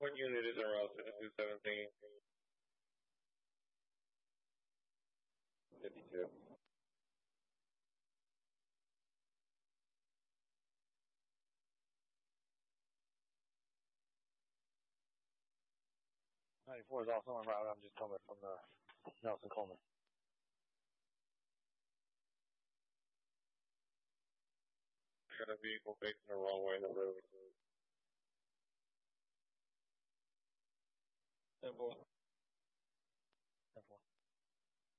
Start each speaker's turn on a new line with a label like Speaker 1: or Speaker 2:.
Speaker 1: What unit is en route to 217? 52.
Speaker 2: '94 is also en route. I'm just coming from the Nelson Coleman.
Speaker 1: Got a vehicle facing the wrong way in the road. Simple.